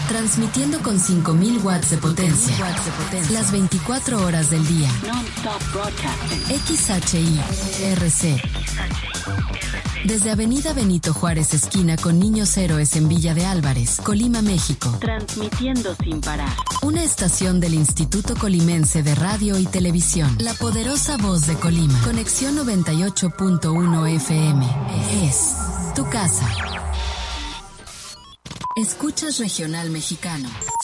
Transmitiendo con 5.000 watts de potencia. Las 24 horas del día. XHI-RC. Desde Avenida Benito Juárez, esquina con Niños Héroes en Villa de Álvarez, Colima, México. Transmitiendo sin parar. Una estación del Instituto Colimense de Radio y Televisión. La poderosa voz de Colima. Conexión 98.1 FM. Es tu casa. Escuchas Regional Mexicano.